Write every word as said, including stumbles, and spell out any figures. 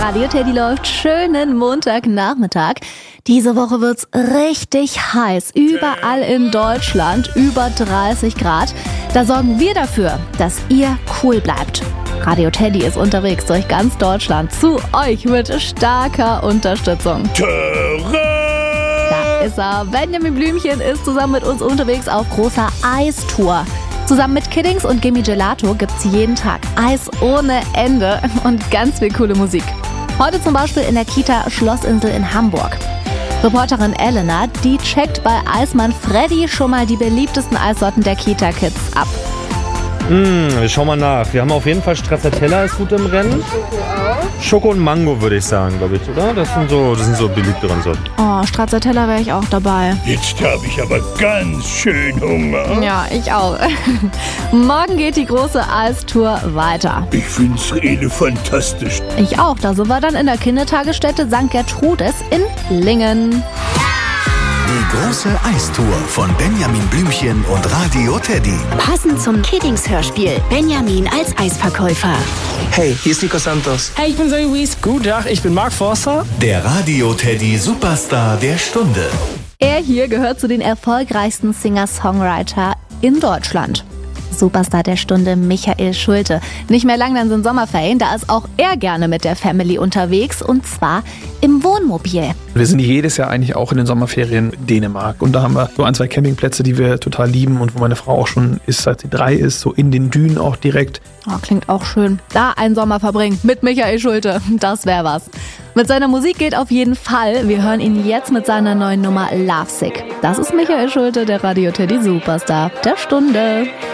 Radio Teddy läuft. Schönen Montagnachmittag. Diese Woche wird's richtig heiß. Überall in Deutschland über dreißig Grad. Da sorgen wir dafür, dass ihr cool bleibt. Radio Teddy ist unterwegs durch ganz Deutschland zu euch mit starker Unterstützung. Da ist er. Benjamin Blümchen ist zusammen mit uns unterwegs auf großer Eistour. Zusammen mit Kiddings und Gimme Gelato gibt's jeden Tag Eis ohne Ende und ganz viel coole Musik. Heute zum Beispiel in der Kita Schlossinsel in Hamburg. Reporterin Elena, die checkt bei Eismann Freddy schon mal die beliebtesten Eissorten der Kita-Kids ab. Mmh, schau mal nach. Wir haben auf jeden Fall Stracciatella ist gut im Rennen. Schoko und Mango würde ich sagen, glaube ich, oder? Das sind so, das sind so beliebteren Sorten. Oh, Stracciatella wäre ich auch dabei. Jetzt habe ich aber ganz schön Hunger. Ja, ich auch. Morgen geht die große Eistour weiter. Ich find's really fantastisch. Ich auch. Da sind wir dann in der Kindertagesstätte Sankt Gertrudis in Lingen. Die große Eistour von Benjamin Blümchen und Radio Teddy. Passend zum Kiddings-Hörspiel. Benjamin als Eisverkäufer. Hey, hier ist Nico Santos. Hey, ich bin Zoe Wies. Guten Tag, ich bin Mark Forster. Der Radio Teddy Superstar der Stunde. Er hier gehört zu den erfolgreichsten Singer-Songwriter in Deutschland. Superstar der Stunde Michael Schulte. Nicht mehr lang, dann sind Sommerferien. Da ist auch er gerne mit der Family unterwegs und zwar im Wohnmobil. Wir sind jedes Jahr eigentlich auch in den Sommerferien in Dänemark und da haben wir so ein, zwei Campingplätze, die wir total lieben und wo meine Frau auch schon ist, seit sie drei ist, so in den Dünen auch direkt. Oh, klingt auch schön. Da einen Sommer verbringen mit Michael Schulte, das wäre was. Mit seiner Musik geht auf jeden Fall. Wir hören ihn jetzt mit seiner neuen Nummer Lovesick. Das ist Michael Schulte, der Radio Teddy Superstar der Stunde.